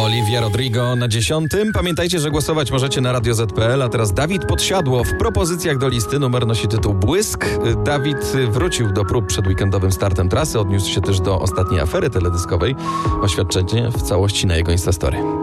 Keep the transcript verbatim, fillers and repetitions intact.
Olivia Rodrigo na dziesiątym. Pamiętajcie, że głosować możecie na radio zet pe el, a teraz Dawid Podsiadło w propozycjach do listy. Numer nosi tytuł Błysk. Dawid wrócił do prób przed weekendowym startem trasy, odniósł się też do ostatniej afery teledyskowej. Oświadczenie w całości na jego Instastory.